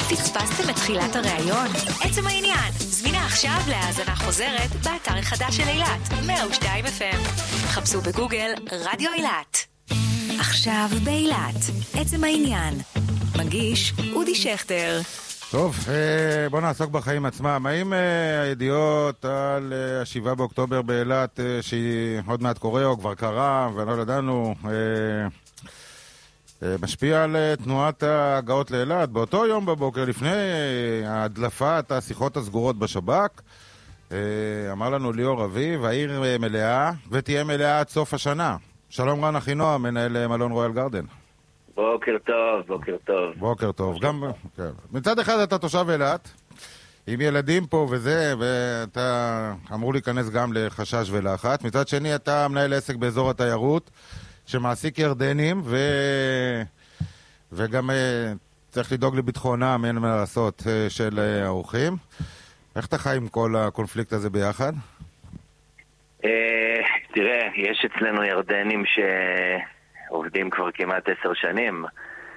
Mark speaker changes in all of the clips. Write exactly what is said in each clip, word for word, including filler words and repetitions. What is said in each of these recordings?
Speaker 1: פספסתם את תחילת הראיון? עצם העניין, זמינה עכשיו להאזנה חוזרת באתר החדש של אילת, מאה ושתיים אף אם. חפשו בגוגל רדיו אילת. עכשיו באילת, עצם העניין. מגיש אודי שכטר.
Speaker 2: טוב, בוא נעסוק בחיים עצמם. האם הידיעות על השבעה באוקטובר באילת, שהיא עוד מעט קורה או כבר קרה, ולא ידענו, משפיע על תנועת ההגעות לאילת? באותו יום בבוקר, לפני הדלפת השיחות הסגורות בשב"כ, אמר לנו ליאור אביב, העיר מלאה ותהיה מלאה עד סוף השנה. שלום רן אחינועם, מנהל מלון רויאל גרדן.
Speaker 3: בוקר טוב, בוקר טוב.
Speaker 2: בוקר טוב. גם, כן. מצד אחד אתה תושב אילת, עם ילדים פה וזה, ואתה אמור להיכנס גם לחשש ולחץ. מצד שני אתה מנהל עסק באזור התיירות, שמעסיק ירדנים, ו... וגם צריך לדאוג לביטחונם, אין מה לעשות, של האורחים. איך אתה חי עם כל הקונפליקט הזה ביחד?
Speaker 3: תראה, יש אצלנו ירדנים שעובדים כבר כמעט עשר שנים.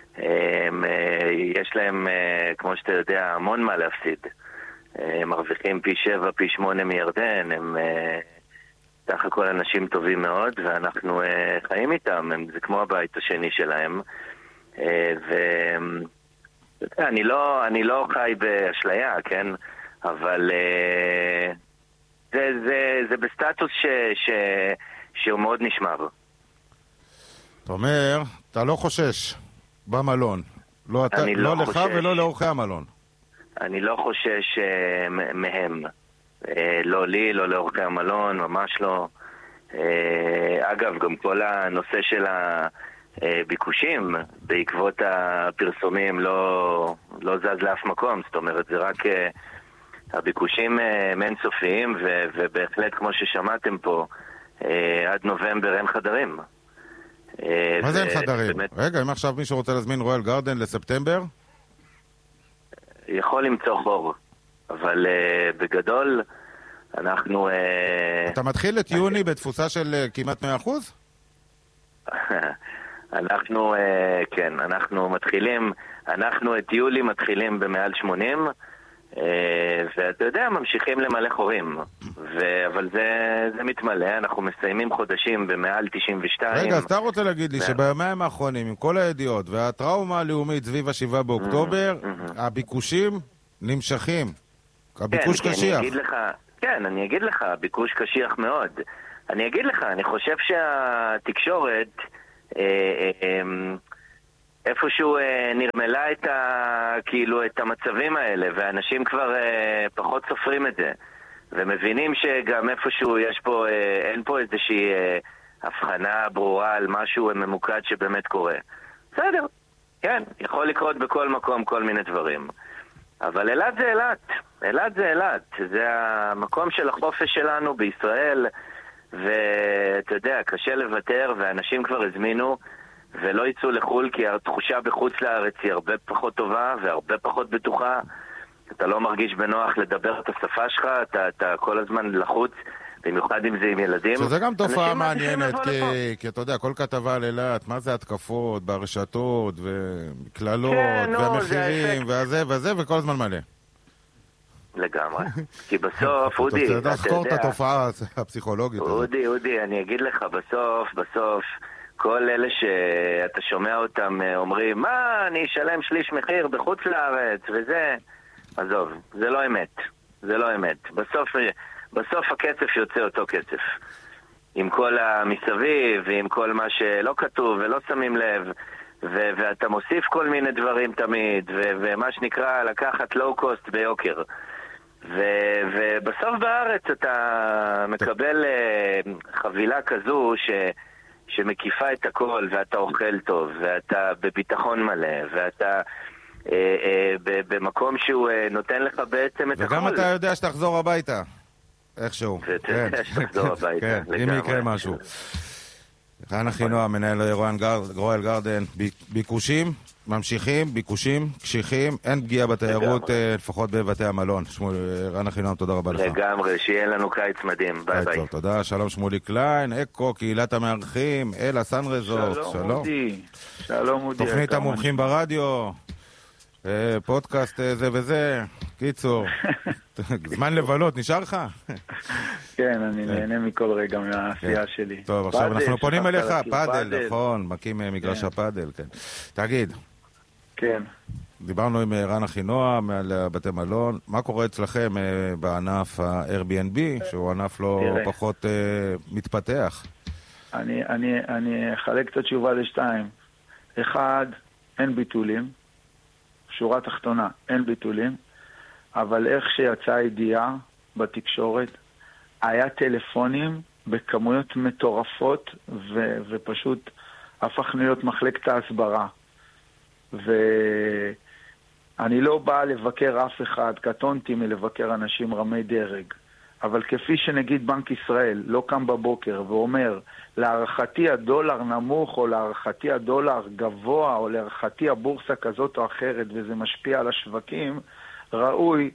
Speaker 3: יש להם, כמו שאתה יודע, המון מה להפסיד. הם מרוויחים פי שבע, פי שמונה מירדן. הם סך הכל אנשים טובים מאוד, ואנחנו חיים איתם. זה כמו הבית השני שלהם. ואני לא, אני לא חי באשליה, כן? אבל זה, זה, זה בסטטוס ש, ש, שהוא מאוד נשמר.
Speaker 2: אתה אומר, אתה לא חושש במלון. לא, אתה, לא, לא לך חושש. ולא לאורחי המלון. אני
Speaker 3: לא חושש uh, מהם. Uh, לא לי, לא לאורחי המלון, ממש לא. Uh, אגב, גם כל הנושא של הביקושים, בעקבות הפרסומים, לא, לא זז לאף מקום. זאת אומרת, זה רק... Uh, הביקושים הם אינסופיים, ו- ובהחלט, כמו ששמעתם פה, עד נובמבר אין חדרים.
Speaker 2: מה זה אין חדרים? באמת... רגע, אם עכשיו מישהו רוצה להזמין רויאל גרדן לספטמבר?
Speaker 3: יכול למצוא חור, אבל uh, בגדול אנחנו... Uh...
Speaker 2: אתה מתחיל את יוני בתפוסה של uh, כמעט מאה אחוז?
Speaker 3: אנחנו, uh, כן, אנחנו מתחילים, אנחנו את יולי מתחילים במעל שמונים, ואתה יודע, ממשיכים למלא חורים, אבל זה מתמלא. אנחנו מסיימים חודשים במעל תשעים ושתיים.
Speaker 2: רגע, אז אתה רוצה להגיד לי שביומיים האחרונים, עם כל הידיעות והטראומה הלאומית סביב השבעה באוקטובר, הביקושים נמשכים, הביקוש קשיח.
Speaker 3: כן, אני אגיד לך, הביקוש קשיח מאוד. אני אגיד לך, אני חושב שהתקשורת איפשהו אה, נרמלה את, ה, כאילו, את המצבים האלה, ואנשים כבר אה, פחות סופרים את זה, ומבינים שגם איפשהו יש פה, אה, אין פה איזושהי אה, הבחנה ברורה על משהו ממוקד שבאמת קורה. בסדר, כן, יכול לקרות בכל מקום כל מיני דברים. אבל אילת זה אילת, אילת זה אילת, זה המקום של החופש שלנו בישראל, ואתה יודע, קשה לוותר, ואנשים כבר הזמינו, ולא יצאו לחול, כי התחושה בחוץ לארץ היא הרבה פחות טובה והרבה פחות בטוחה. אתה לא מרגיש בנוח לדבר את השפה שלך, אתה, אתה כל הזמן לחוץ, במיוחד אם זה עם ילדים.
Speaker 2: שזה גם תופעה מעניינת, כי, כי אתה יודע, כל כתבה על אילת, מה זה התקפות ברשתות וכללות, כן, והמחירים והזה וזה, וכל הזמן מלא.
Speaker 3: לגמרי. כי בסוף, אודי,
Speaker 2: אתה יודע, לחקור את התופעה הפסיכולוגית.
Speaker 3: אודי, אודי, אני אגיד לך, בסוף, בסוף, כל אלה שאתה שומע אותם אומרים, מה, אני אשלם שליש מחיר בחוץ לארץ, וזה, עזוב, זה לא אמת, זה לא אמת. בסוף, בסוף הכסף יוצא אותו כסף. עם כל המסביב, ועם כל מה שלא כתוב ולא שמים לב, ו- ואתה מוסיף כל מיני דברים תמיד, ו- ומה שנקרא לקחת לואו קוסט ביוקר. ו- ובסוף בארץ אתה מקבל חבילה כזו ש... שמקיפה את הכל, ואתה אוכל טוב, ואתה בביטחון מלא, ואתה אה, אה, במקום שהוא אה, נותן לך בעצם את הכל.
Speaker 2: וגם אתה יודע שתחזור הביתה, איכשהו.
Speaker 3: ואתה יודע שתחזור הביתה.
Speaker 2: כן, אם יקרה משהו. רן אחינועם, מנהל רויאל גרדן, ביקושים ממשיכים, ביקושים קשיחים, אין פגיעה בתיירות, לפחות בבתי המלון. רן אחינועם, תודה רבה לך.
Speaker 3: לגמרי, שיהיה לנו קיץ מדהים. ביי ביי.
Speaker 2: תודה, שלום שמולי קליין, אקו, קהילת המארחים, אלה סן רזורט.
Speaker 4: שלום אודי. שלום אודי.
Speaker 2: תוכנית המומחים ברדיו. פודקאסט זה וזה, קיצור, זמן לבלות, נשאר לך?
Speaker 4: כן, אני נהנה מכל רגע מהעשייה שלי.
Speaker 2: טוב, עכשיו אנחנו פונים אליך, פאדל, נכון, מקים מגרש הפאדל, כן. תגיד.
Speaker 4: כן.
Speaker 2: דיברנו עם רן אחינוע מעל בתי מלון, מה קורה אצלכם בענף ה-Airbnb, שהוא ענף לא פחות מתפתח?
Speaker 4: אני אחלק את התשובה לשתיים. אחד, אין ביטולים. שורה תחתונה, אין ביטולים, אבל איך שיצאה ידיעה בתקשורת, היה טלפונים בכמויות מטורפות, ו- ופשוט הפך להיות מחלקת ההסברה. ואני לא בא לבקר אף אחד, קטונתי מלבקר אנשים רמי דרג, אבל כפי שנגיד בנק ישראל לא קם בבוקר ואומר, להערכתי הדולר נמוך, או להערכתי הדולר גבוה, או להערכתי הבורסה כזאת או אחרת, וזה משפיע על השווקים, ראוי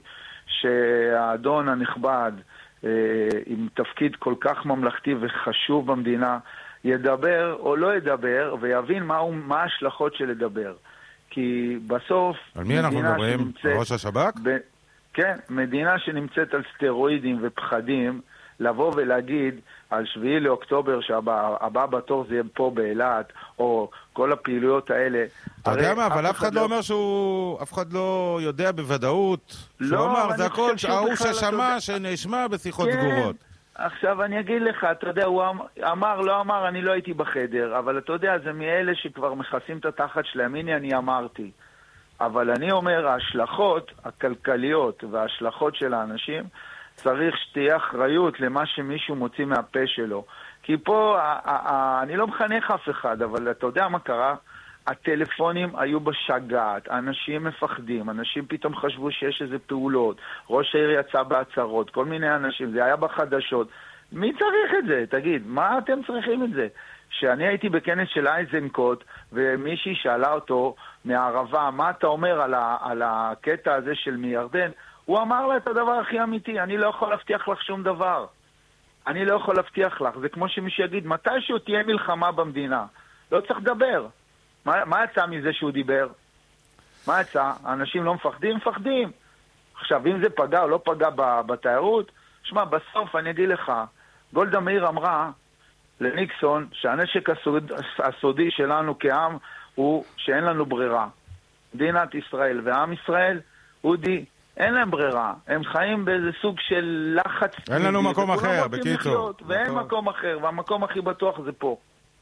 Speaker 4: שהאדון הנכבד, אה, עם תפקיד כל כך ממלכתי וחשוב במדינה, ידבר או לא ידבר, ויבין מה, מה ההשלכות של לדבר. כי בסוף...
Speaker 2: על מי אנחנו מדברים? שנמצאת, ראש השב"כ?
Speaker 4: ב... כן, מדינה שנמצאת על סטרואידים ופחדים, לבוא ולהגיד על שביעי לאוקטובר שהבא בתור זה יהיה פה באילת, או כל הפעילויות האלה.
Speaker 2: אתה יודע מה, אבל אף אחד לא אומר שהוא, אף אחד לא יודע בוודאות. שהוא אומר, זה הכל ההוא ששמע, שנשמע בשיחות סגורות.
Speaker 4: עכשיו אני אגיד לך, אתה יודע, הוא אמר, לא אמר, אני לא הייתי בחדר, אבל אתה יודע, זה מאלה שכבר מכסים את התחת שלהם, הנה אני אמרתי. אבל אני אומר, ההשלכות הכלכליות וההשלכות של האנשים, צריך שתהיה אחריות למה שמישהו מוציא מהפה שלו. כי פה, אני לא מחנך אף אחד, אבל אתה יודע מה קרה? הטלפונים היו בשגעת, אנשים מפחדים, אנשים פתאום חשבו שיש איזה פעולות, ראש העיר יצא בהצהרות, כל מיני אנשים, זה היה בחדשות. מי צריך את זה? תגיד, מה אתם צריכים את זה? שאני הייתי בכנס של אייזנקוט, ומישהי שאלה אותו מהערבה, מה אתה אומר על, ה, על הקטע הזה של מירדן? הוא אמר לה את הדבר הכי אמיתי, אני לא יכול להבטיח לך שום דבר. אני לא יכול להבטיח לך. זה כמו שמישהו יגיד, מתישהו תהיה מלחמה במדינה. לא צריך לדבר. מה, מה יצא מזה שהוא דיבר? מה יצא? אנשים לא מפחדים? מפחדים. עכשיו, אם זה פגע או לא פגע בתיירות, שמע, בסוף אני אגיד לך, גולדה מאיר אמרה לניקסון שהנשק הסוד, הסודי שלנו כעם הוא שאין לנו ברירה. מדינת ישראל ועם ישראל, אודי, אין להם ברירה. הם חיים באיזה סוג של לחץ.
Speaker 2: אין לנו מקום אחר, בקיצור.
Speaker 4: ואין מקום אחר, והמקום הכי בטוח זה פה.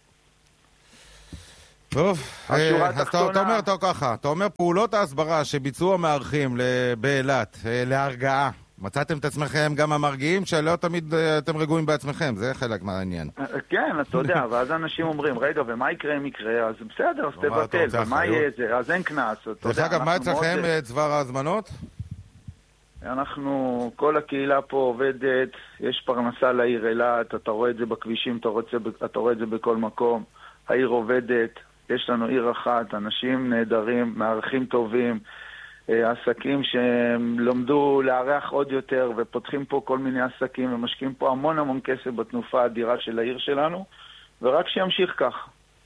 Speaker 2: טוב, אז אתה אומר אתה ככה, אתה אומר פעולות ההסברה שביצעו המארחים באילת להרגעה. מצאתם את עצמכם גם המרגיעים שלא תמיד אתם רגועים בעצמכם, זה חלק מהעניין.
Speaker 4: כן, אתה יודע, ואז אנשים אומרים, רגע, ומה יקרה אם יקרה? אז בסדר, אז תבטל, ומה יהיה זה? אז אין כנס.
Speaker 2: דרך אגב, מה אצלכם צוואר ההזמנות?
Speaker 4: אנחנו, כל הקהילה פה עובדת, יש פרנסה לעיר אילת, אתה רואה את זה בכבישים, אתה רואה, אתה רואה את זה בכל מקום, העיר עובדת, יש לנו עיר אחת, אנשים נהדרים, מארחים טובים, עסקים שהם לומדו לארח עוד יותר ופותחים פה כל מיני עסקים ומשקיעים פה המון המון כסף בתנופה האדירה של העיר שלנו, ורק שימשיך כך.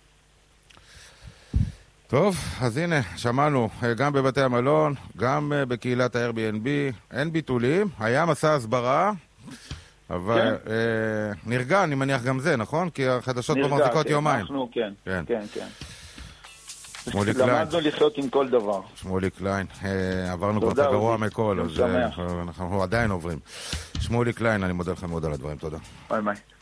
Speaker 2: טוב, אז הנה, שמענו, גם בבתי המלון, גם בקהילת ה-Airbnb, אין ביטולים, היה מסע הסברה, אבל כן. אה, נרגע, אני מניח גם זה, נכון? כי החדשות פה מחזיקות
Speaker 4: כן,
Speaker 2: יומיים.
Speaker 4: אנחנו, כן, כן, כן. כן.
Speaker 2: שמולי קליין.
Speaker 4: למדנו לחיות עם כל דבר.
Speaker 2: שמולי קליין, אה, עברנו כבר את הגרוע מכל, אז אנחנו עדיין עוברים. שמולי קליין, אני מודה לכם מאוד על הדברים, תודה.
Speaker 4: ביי ביי.